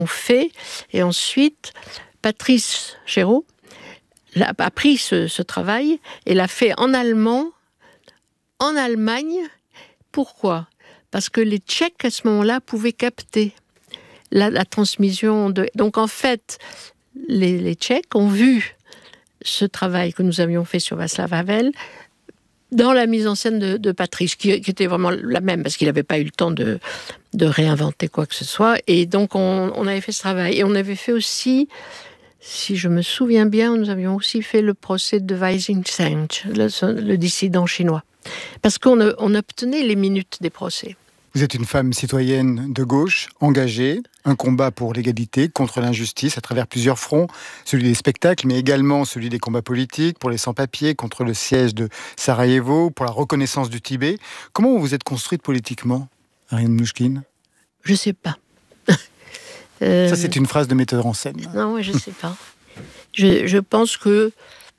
fait. Et ensuite, Patrice Chéreau a pris ce travail et l'a fait en allemand, en Allemagne. Pourquoi ? Parce que les Tchèques, à ce moment-là, pouvaient capter la transmission. Donc, en fait, les Tchèques ont vu ce travail que nous avions fait sur Václav Havel dans la mise en scène de Patrice, qui était vraiment la même, parce qu'il n'avait pas eu le temps de réinventer quoi que ce soit. Et donc, on avait fait ce travail. Et on avait fait aussi, si je me souviens bien, nous avions aussi fait le procès de Wei Jingsheng, le dissident chinois. Parce qu'on obtenait les minutes des procès. Vous êtes une femme citoyenne de gauche, engagée, un combat pour l'égalité, contre l'injustice, à travers plusieurs fronts, celui des spectacles, mais également celui des combats politiques, pour les sans-papiers, contre le siège de Sarajevo, pour la reconnaissance du Tibet. Comment vous êtes construite politiquement, Ariane Mnouchkine ? Je ne sais pas. Ça, c'est une phrase de metteur en scène. Non, je ne sais pas. Je pense que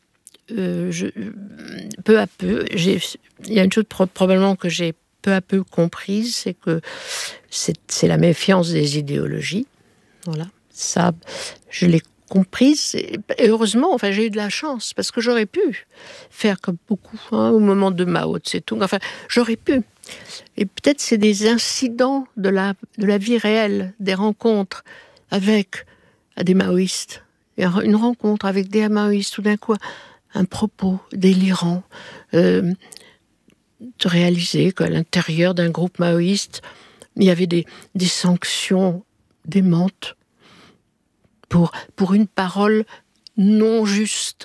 peu à peu, il y a une chose probablement que j'ai peu à peu comprise, c'est que c'est la méfiance des idéologies. Voilà, ça, je l'ai comprise. Et heureusement, j'ai eu de la chance, parce que j'aurais pu faire comme beaucoup, au moment de Mao Tse-tung. J'aurais pu. Et peut-être c'est des incidents de la vie réelle, des rencontres avec des maoïstes. Une rencontre avec des maoïstes, tout d'un coup, un propos délirant, de réaliser qu'à l'intérieur d'un groupe maoïste, il y avait des sanctions démentes pour une parole non juste.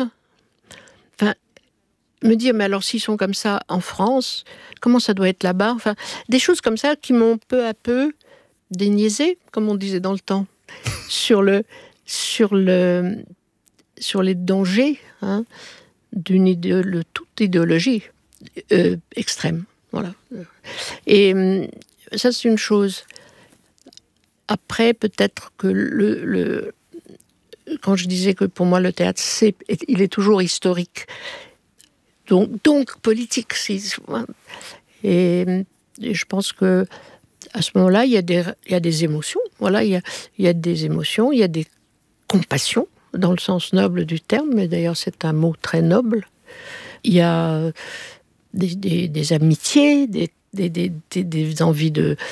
Me dire, mais alors s'ils sont comme ça en France, comment ça doit être là-bas ? Des choses comme ça qui m'ont peu à peu déniaisé, comme on disait dans le temps, sur les dangers de toute idéologie extrême. Voilà. Et ça, c'est une chose. Après, peut-être que quand je disais que pour moi, le théâtre, il est toujours historique. Donc politique. Et je pense que à ce moment-là, il y a des émotions. Voilà, il y a des émotions, il y a des compassions, dans le sens noble du terme, mais d'ailleurs, c'est un mot très noble. Il y a des amitiés, des envies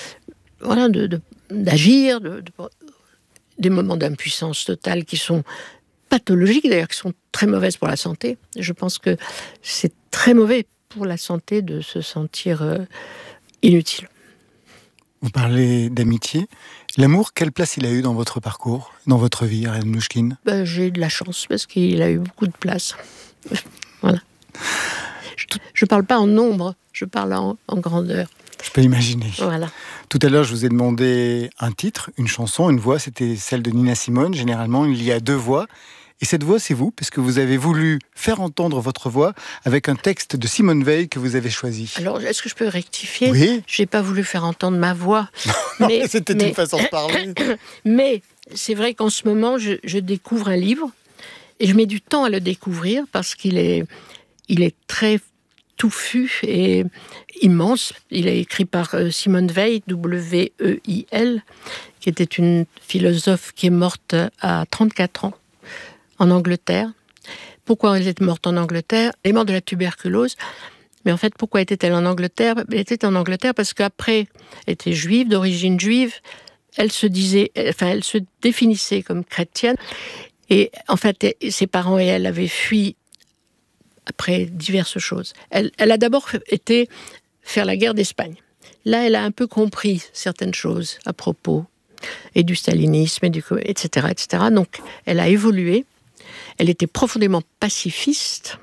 d'agir, des moments d'impuissance totale qui sont pathologiques, d'ailleurs, qui sont très mauvaises pour la santé. Je pense que c'est très mauvais pour la santé de se sentir inutile. Vous parlez d'amitié. L'amour, quelle place il a eu dans votre parcours, dans votre vie, Ariane Mnouchkine ? J'ai eu de la chance, parce qu'il a eu beaucoup de place. Voilà. Je ne parle pas en nombre, je parle en grandeur. Je peux imaginer. Voilà. Tout à l'heure, je vous ai demandé un titre, une chanson, une voix. C'était celle de Nina Simone. Généralement, il y a 2 voix. Et cette voix, c'est vous, parce que vous avez voulu faire entendre votre voix avec un texte de Simone Veil que vous avez choisi. Alors, est-ce que je peux rectifier ? Oui. Je n'ai pas voulu faire entendre ma voix. C'était une façon de parler. Mais c'est vrai qu'en ce moment, je découvre un livre. Et je mets du temps à le découvrir, parce qu'il est très touffu et immense. Il est écrit par Simone Veil, W-E-I-L, qui était une philosophe qui est morte à 34 ans en Angleterre. Pourquoi elle est morte en Angleterre ? Elle est morte de la tuberculose. Mais en fait, pourquoi était-elle en Angleterre ? Elle était en Angleterre parce qu'après, elle était juive, d'origine juive. Elle se définissait comme chrétienne. Et en fait, ses parents et elle avaient fui après diverses choses. Elle a d'abord été faire la guerre d'Espagne. Là, elle a un peu compris certaines choses à propos et du stalinisme, etc., etc. Donc, elle a évolué. Elle était profondément pacifiste.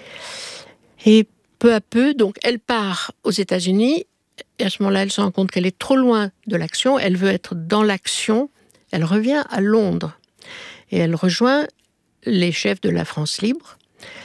Et peu à peu, donc, elle part aux États-Unis. Et à ce moment-là, elle se rend compte qu'elle est trop loin de l'action. Elle veut être dans l'action. Elle revient à Londres. Et elle rejoint les chefs de la France libre,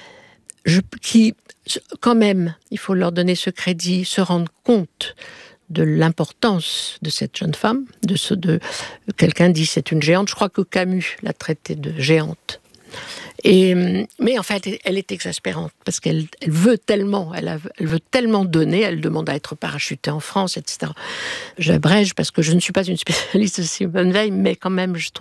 qui, quand même, il faut leur donner ce crédit, se rendent compte de l'importance de cette jeune femme. Quelqu'un dit c'est une géante. Je crois que Camus l'a traitée de géante. Mais en fait, elle est exaspérante parce qu'elle veut tellement, elle veut tellement donner, elle demande à être parachutée en France, etc. J'abrège parce que je ne suis pas une spécialiste de Simone Veil, mais quand même, je trouve